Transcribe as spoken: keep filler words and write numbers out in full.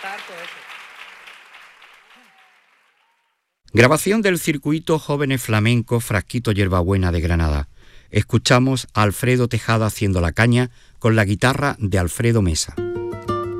cantar todo eso. Grabación del circuito Jóvenes Flamencos Frasquito Yerbabuena de Granada. Escuchamos a Alfredo Tejada haciendo la caña con la guitarra de Alfredo Mesa.